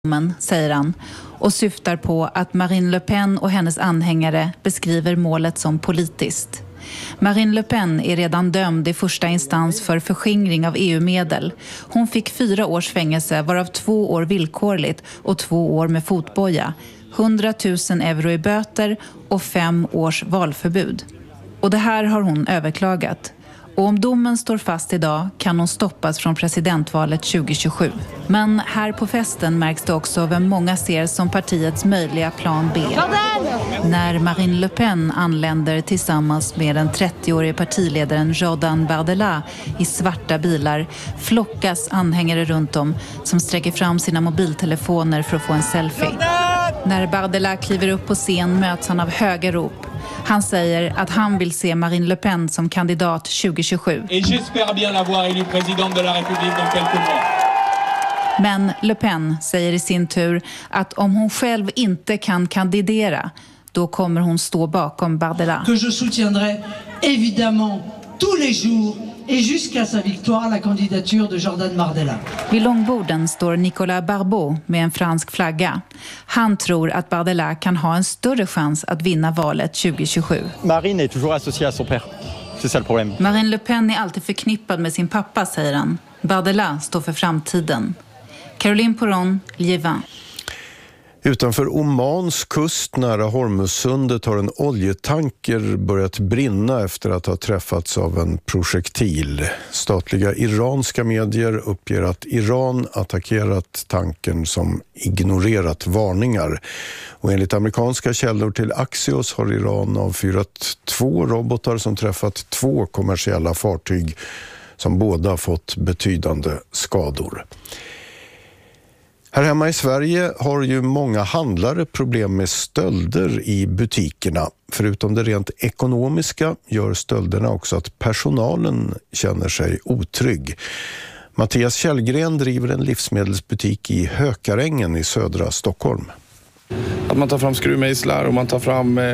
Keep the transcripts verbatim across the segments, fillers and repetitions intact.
säger han, och syftar på att Marine Le Pen och hennes anhängare beskriver målet som politiskt. Marine Le Pen är redan dömd i första instans för förskingring av E U-medel. Hon fick fyra års fängelse, varav två år villkorligt och två år med fotboja, hundratusen euro i böter och fem års valförbud. Och det här har hon överklagat. Och om domen står fast idag kan hon stoppas från presidentvalet tjugo tjugosju. Men här på festen märks det också vem många ser som partiets möjliga plan B. När Marine Le Pen anländer tillsammans med den trettioårige partiledaren Jordan Bardella i svarta bilar flockas anhängare runt om som sträcker fram sina mobiltelefoner för att få en selfie. När Bardella kliver upp på scen möts han av höga rop. Han säger att han vill se Marine Le Pen som kandidat tjugo tjugosju. Men Le Pen säger i sin tur att om hon själv inte kan kandidera, då kommer hon stå bakom Bardella. Que je soutiendrai évidemment tous les jours et jusqu'à sa victoire la candidature de Jordan Bardella. Vid långborden står Nicolas Barbeau med en fransk flagga. Han tror att Bardella kan ha en större chans att vinna valet tjugo tjugosju. Marine är toujours associée à son père. C'est ça le problème. Marine Le Pen är alltid förknippad med sin pappa, säger han. Bardella står för framtiden. Caroline Poron, Liévin. Utanför Omans kust nära Hormuzsundet har en oljetanker börjat brinna efter att ha träffats av en projektil. Statliga iranska medier uppger att Iran attackerat tankern som ignorerat varningar. Och enligt amerikanska källor till Axios har Iran avfyrat två robotar som träffat två kommersiella fartyg som båda fått betydande skador. Här hemma i Sverige har ju många handlare problem med stölder i butikerna. Förutom det rent ekonomiska gör stölderna också att personalen känner sig otrygg. Mattias Källgren driver en livsmedelsbutik i Hökarängen i södra Stockholm. Att man tar fram skruvmejslar och man tar fram eh,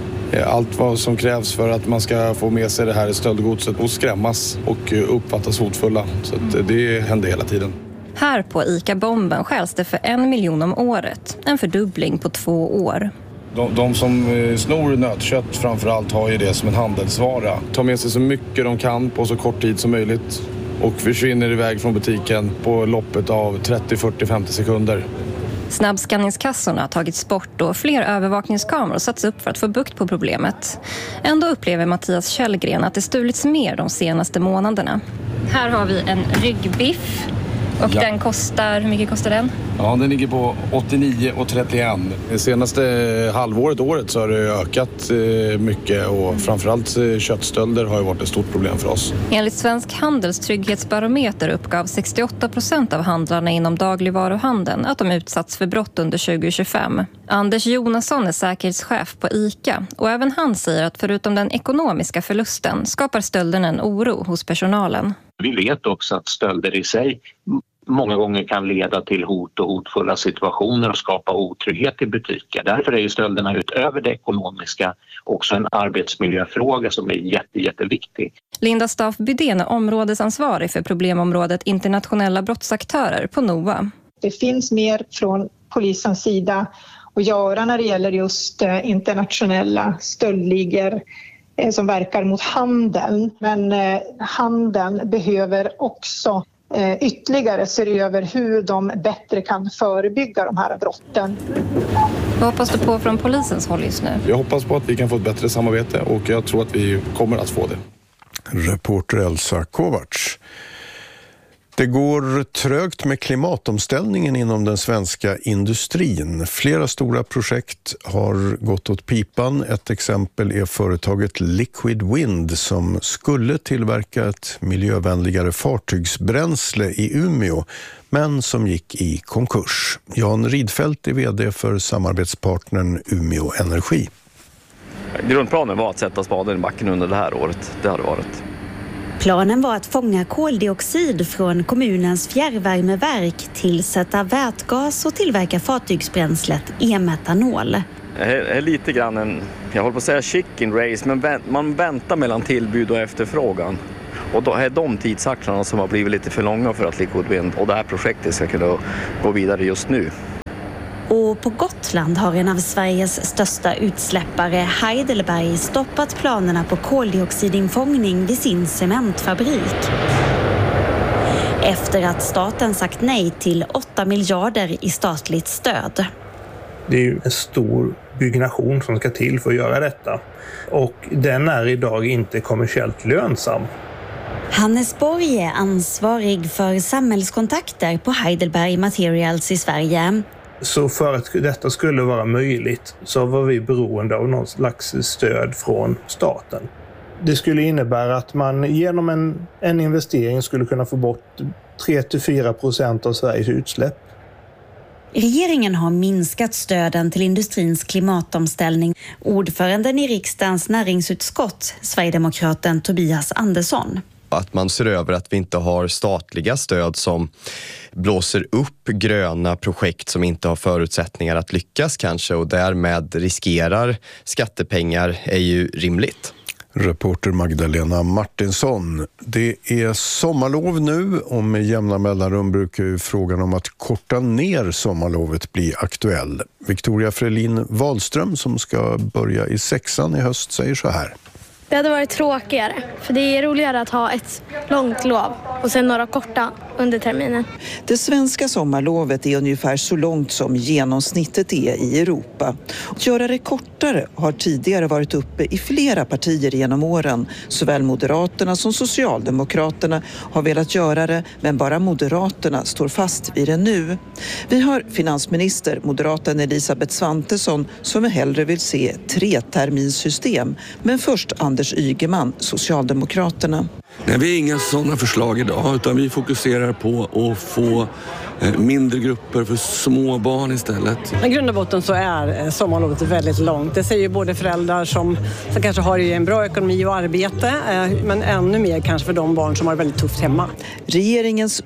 allt vad som krävs för att man ska få med sig det här stöldgodset och skrämmas och uppfattas hotfulla. Så att det händer hela tiden. Här på ICA-bomben skäls det för en miljon om året. En fördubbling på två år. De, de som snor nötkött framförallt har ju det som en handelsvara. Tar med sig så mycket de kan på så kort tid som möjligt. Och försvinner iväg från butiken på loppet av trettio, fyrtio, femtio sekunder. Snabbskanningskassorna har tagits bort och fler övervakningskameror satts upp för att få bukt på problemet. Ändå upplever Mattias Källgren att det stulits mer de senaste månaderna. Här har vi en ryggbiff. Och ja. Den kostar, hur mycket kostar den? Ja, den ligger på åttionio och trettioett. Det senaste halvåret, året, så har det ökat mycket och framförallt köttstölder har ju varit ett stort problem för oss. Enligt Svensk Handels trygghetsbarometer uppgav sextioåtta procent av handlarna inom dagligvaruhandeln att de utsatts för brott under tjugo tjugofem. Anders Jonasson är säkerhetschef på ICA och även han säger att förutom den ekonomiska förlusten skapar stölden en oro hos personalen. Vi vet också att stölder i sig många gånger kan leda till hot och hotfulla situationer och skapa otrygghet i butiker. Därför är ju stölderna utöver det ekonomiska också en arbetsmiljöfråga som är jätte, jätteviktig. Linda Staff Bydén är områdesansvarig för problemområdet internationella brottsaktörer på NOA. Det finns mer från polisens sida att göra när det gäller just internationella stöldligor som verkar mot handeln. Men eh, handeln behöver också eh, ytterligare se över hur de bättre kan förebygga de här brotten. Vad hoppas du på från polisens håll just nu? Jag hoppas på att vi kan få ett bättre samarbete och jag tror att vi kommer att få det. Reporter Elsa Kovacs. Det går trögt med klimatomställningen inom den svenska industrin. Flera stora projekt har gått åt pipan. Ett exempel är företaget Liquid Wind som skulle tillverka ett miljövänligare fartygsbränsle i Umeå men som gick i konkurs. Jan Ridfält är vd för samarbetspartnern Umeå Energi. Grundplanen var att sätta spaden i backen under det här året. Det har det varit. Planen var att fånga koldioxid från kommunens fjärrvärmeverk, tillsätta vätgas och tillverka fartygsbränslet e-metanol. Det är lite grann en, jag håller på att säga chicken race, men man väntar mellan tillbud och efterfrågan. Och då är de tidsaxlarna som har blivit lite för långa för att Liquid Wind och det här projektet ska kunna gå vidare just nu. Och på Gotland har en av Sveriges största utsläppare, Heidelberg, stoppat planerna på koldioxidinfångning vid sin cementfabrik. Efter att staten sagt nej till åtta miljarder i statligt stöd. Det är ju en stor byggnation som ska till för att göra detta. Och den är idag inte kommersiellt lönsam. Hannes Borg är ansvarig för samhällskontakter på Heidelberg Materials i Sverige. Så för att detta skulle vara möjligt så var vi beroende av någon slags stöd från staten. Det skulle innebära att man genom en, en investering skulle kunna få bort tre till fyra procent av Sveriges utsläpp. Regeringen har minskat stöden till industrins klimatomställning. Ordföranden i riksdagens näringsutskott, Sverigedemokraten Tobias Andersson. Att man ser över att vi inte har statliga stöd som blåser upp gröna projekt som inte har förutsättningar att lyckas kanske och därmed riskerar skattepengar är ju rimligt. Reporter Magdalena Martinsson. Det är sommarlov nu och med jämna mellanrum brukar ju frågan om att korta ner sommarlovet bli aktuell. Victoria Frelin Wahlström som ska börja i sexan i höst säger så här. Det hade varit tråkigare, för det är roligare att ha ett långt lov och sen några korta under terminen. Det svenska sommarlovet är ungefär så långt som genomsnittet är i Europa. Att göra det kortare har tidigare varit uppe i flera partier genom åren. Såväl Moderaterna som Socialdemokraterna har velat göra det, men bara Moderaterna står fast vid det nu. Vi har finansminister, moderaten Elisabeth Svantesson, som hellre vill se ett treterminssystem. Men först Anders Ygeman, Socialdemokraterna. Nej, vi har inga sådana förslag idag utan vi fokuserar på att få mindre grupper för små barn istället. I grund och botten så är sommarlovet väldigt långt. Det säger både föräldrar som, som kanske har en bra ekonomi och arbete men ännu mer kanske för de barn som har väldigt tufft hemma. Regeringens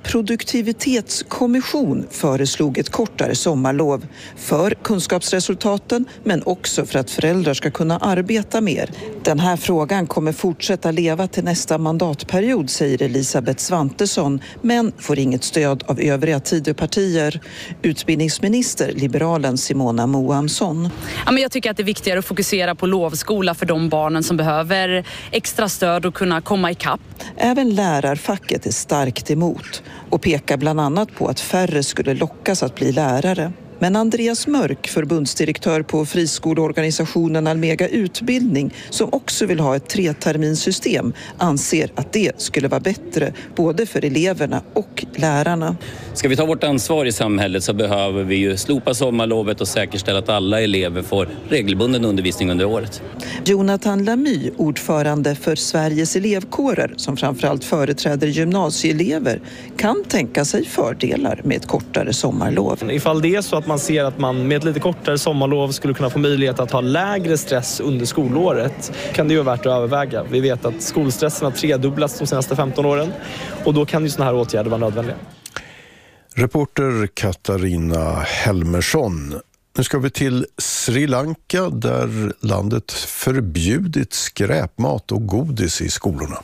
produktivitetskommission föreslog ett kortare sommarlov för kunskapsresultaten men också för att föräldrar ska kunna arbeta mer. Den här frågan kommer fortsätta leva till nästa mandatperiod, säger Elisabeth Svantesson, men får inget stöd av övriga Tidöpartier. Utbildningsminister, liberalen Simona Moamsson. Ja, men jag tycker att det är viktigare att fokusera på lovskola för de barnen som behöver extra stöd och kunna komma ikapp. Även lärarfacket är starkt emot och pekar bland annat på att färre skulle lockas att bli lärare. Men Andreas Mörk, förbundsdirektör på friskoleorganisationen Almega Utbildning, som också vill ha ett treterminssystem, anser att det skulle vara bättre både för eleverna och lärarna. Ska vi ta vårt ansvar i samhället så behöver vi ju slopa sommarlovet och säkerställa att alla elever får regelbunden undervisning under året. Jonathan Lamy, ordförande för Sveriges elevkårer som framförallt företräder gymnasieelever, kan tänka sig fördelar med ett kortare sommarlov. Ifall det är så att man ser att man med ett lite kortare sommarlov skulle kunna få möjlighet att ha lägre stress under skolåret kan det ju vara värt att överväga. Vi vet att skolstressen har tredubblats de senaste femton åren och då kan ju såna här åtgärder vara nödvändiga. Reporter Katarina Helmersson. Nu ska vi till Sri Lanka där landet förbjudit skräpmat och godis i skolorna.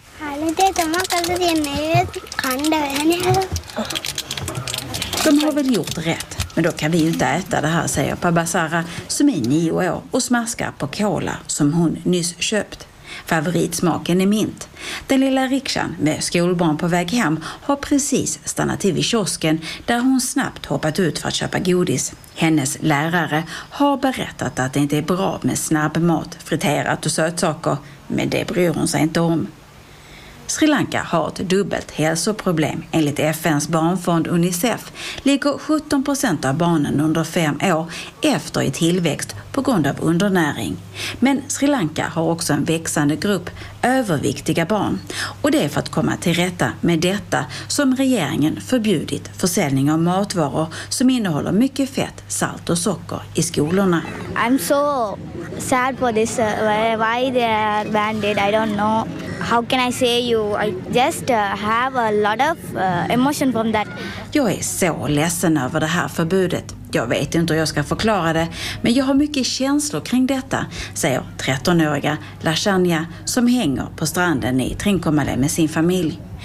De har väl gjort rätt, men då kan vi ju inte äta det här, säger Pabasara som är nio år och smaskar på cola som hon nyss köpt. Favoritsmaken är mint. Den lilla rikshan med skolbarn på väg hem har precis stannat till vid kiosken där hon snabbt hoppat ut för att köpa godis. Hennes lärare har berättat att det inte är bra med snabbmat, friterat och sötsaker, men det bryr hon sig inte om. Sri Lanka har ett dubbelt hälsoproblem. Enligt F N:s barnfond Unicef ligger sjutton procent av barnen under fem år efter i tillväxt på grund av undernäring. Men Sri Lanka har också en växande grupp överviktiga barn. Och det är för att komma till rätta med detta som regeringen förbjudit försäljning av matvaror som innehåller mycket fett, salt och socker i skolorna. I'm so sad for this. Uh, why they are banned it, I don't know. How can I say you? I just uh, have a lot of uh, emotion from that. Jag är så ledsen över det här förbudet. Jag vet inte hur jag ska förklara det, men jag har mycket känslor kring detta, säger trettonåriga Lashanya som hänger på stranden i Trincomalee med sin familj.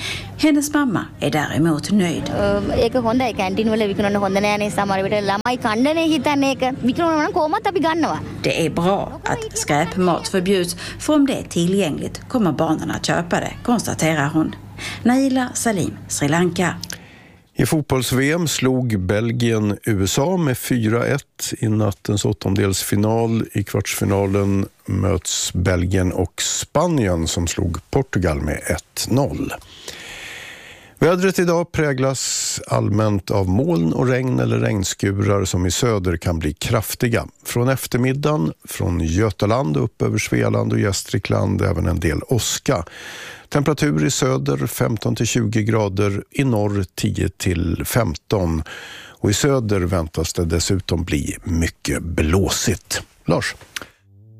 Hennes mamma är däremot nöjd. ඒක හොඳයි කැන්ටින් වල විකුණන හොඳ නෑනේ සමහර විට ළමයි කන්නනේ හිතන්නේ ඒක විකුණනවා නම් කොහොමත් අපි ගන්නවා. Det är bra att skräpmat förbjuds, för om det är tillgängligt kommer barnen att köpa det, konstaterar hon. Naila Salim, Sri Lanka. I fotbolls-V M slog Belgien U S A med fyra ett i nattens åttondelsfinal. I kvartsfinalen möts Belgien och Spanien som slog Portugal med ett noll. Vädret idag präglas allmänt av moln och regn eller regnskurar som i söder kan bli kraftiga. Från eftermiddagen från Götaland upp över Svealand och Gästrikland även en del åska. Temperatur i söder femton till tjugo grader, i norr tio till femton. Och i söder väntas det dessutom bli mycket blåsigt. Lars?